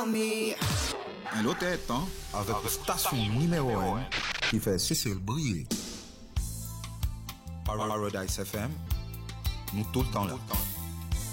Un autre temps avec une station numéro 1 qui fait Cécile briller. Paradise FM, nous tout le temps là.